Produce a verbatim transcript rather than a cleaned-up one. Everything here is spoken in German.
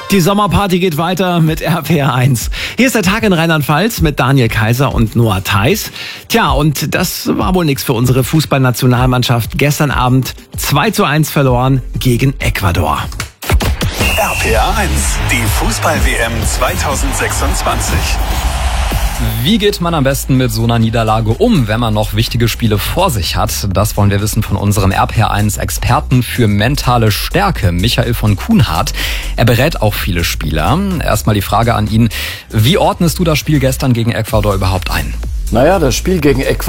Die Sommerparty geht weiter mit R P R eins. Hier ist der Tag in Rheinland-Pfalz mit Daniel Kaiser und Noah Theis. Tja, und das war wohl nichts für unsere Fußballnationalmannschaft. Gestern Abend zwei zu eins verloren gegen Ecuador. R P R eins, die Fußball-W M zweitausendsechsundzwanzig. Wie geht man am besten mit so einer Niederlage um, wenn man noch wichtige Spiele vor sich hat? Das wollen wir wissen von unserem R P R eins Experten für mentale Stärke, Michael von Kuhnhardt. Er berät auch viele Spieler. Erstmal die Frage an ihn, wie ordnest du das Spiel gestern gegen Ecuador überhaupt ein? Naja, das Spiel gegen Ecuador